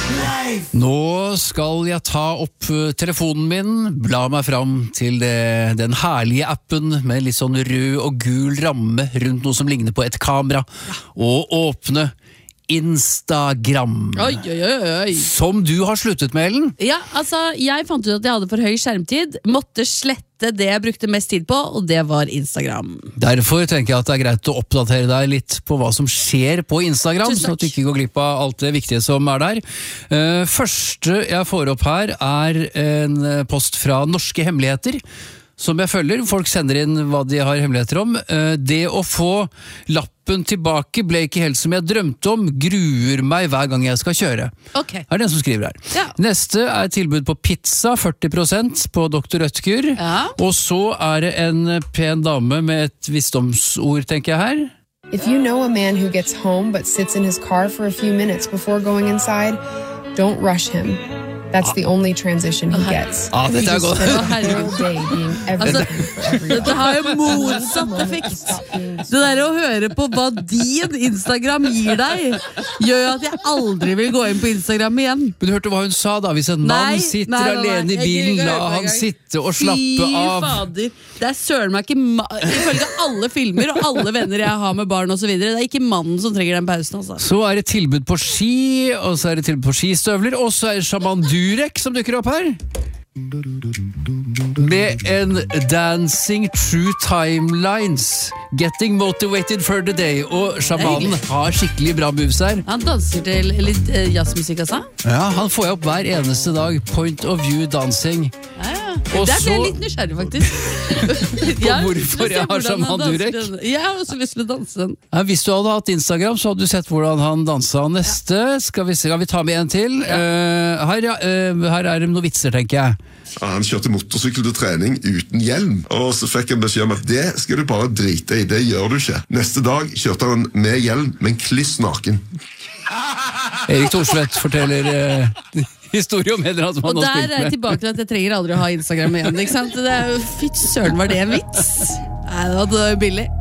Nå skal jeg ta opp telefonen min, bla meg fram til den herlige appen med litt sånn rød og gul ramme rundt noe som ligner på et kamera, og åpne Instagram. Oi. Som du har sluttet med, Ellen. Ja, altså, jeg fant ut at jeg hadde for høy skjermtid, måtte slette det jeg brukte mest tid på, og det var Instagram. Derfor tenker jeg at det er greit å oppdatere deg litt på hva som skjer på Instagram, sånn at du ikke går glipp av alt det viktige som er der. Første jeg får opp her er en post fra Norske Hemmeligheter, som jeg følger. Folk sender inn hva de har hemmeligheter om. Det å få lappen tilbake ble ikke helt som jeg drømte om, gruer meg hver gang jeg skal kjøre. Okay. Er det den som skriver her. Ja. Neste er tilbud på pizza, 40% på Dr. Rødtger. Ja. Og så er det en pen dame med et visdomsord, tenker jeg her. If you know a man who gets home but sits in his car for a few minutes before going inside, don't rush him. That's the only transition he gets. Dette er godt. Dette har jo motsatt effekt. Det der å høre på hva din Instagram gir deg, gjør jo at jeg aldri vil gå inn på Instagram igjen. Men du hørte hva hun sa da? Hvis en mann sitter alene i bilen, la han sitte og slappe av. Fy fader, det er søren meg ikke ifølge alle filmer og alle venner jeg har med barn og så videre, det er ikke mannen som trenger den pausen, altså. Så er det tilbud på ski, og så er det tilbud på skistøvler, og så er det Shaman Durek som dukker opp her. Med en Dancing Through Timelines, Getting Motivated for the Day. Og sjamanen har skikkelig bra moves her. Han danser til litt jazzmusikk, altså? Ja, han får jeg opp hver eneste dag. Point of view dancing. Det er jeg litt nysgjerrig, faktisk. På hvorfor jeg har Shaman Durek. Jeg har også lyst til å danse den. Ja, hvis du hadde hatt Instagram, så hadde du sett hvordan han danset. Neste, skal vi ta med en til? Her er det noen vitser, tenker jeg. Han kjørte motorsykkel til trening uten hjelm, og så fikk han beskjed om at det skal du bare drite i, det gjør du ikke. Neste dag kjørte han med hjelm, men kliss naken. Erik Thorsvedt forteller historie om en eller annen som han har spilt med. Og der er jeg tilbake til at jeg trenger aldri å ha Instagram igjen, ikke sant? Fytt søren, var det en vits? Nei, det var billig.